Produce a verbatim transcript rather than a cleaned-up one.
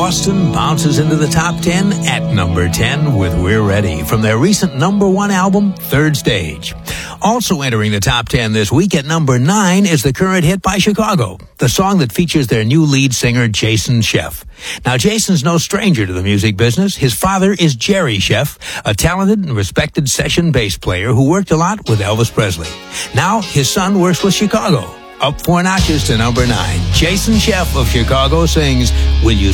Boston bounces into the top ten at number ten with We're Ready from their recent number one album, Third Stage. Also entering the top ten this week at number nine is the current hit by Chicago, the song that features their new lead singer, Jason Scheff. Now, Jason's no stranger to the music business. His father is Jerry Scheff, a talented and respected session bass player who worked a lot with Elvis Presley. Now, his son works with Chicago. Up four notches to number nine. Jason Scheff of Chicago sings, Will You